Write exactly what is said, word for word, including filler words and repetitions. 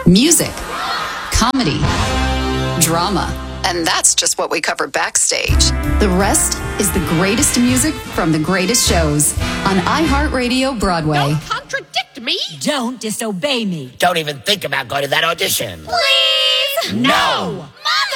music, comedy, drama. And that's just what we cover backstage. The rest is the greatest music from the greatest shows on iHeartRadio Broadway. Don't contradict me. Don't disobey me. Don't even think about going to that audition. Please? No. Mama!